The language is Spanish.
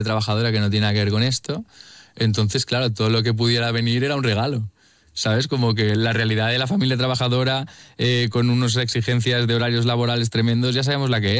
trabajadora que no tiene nada que ver con esto. Entonces, claro, todo lo que pudiera venir era un regalo. ¿Sabes? Como que la realidad de la familia trabajadora con unas exigencias de horarios laborales tremendos, ya sabemos la que es.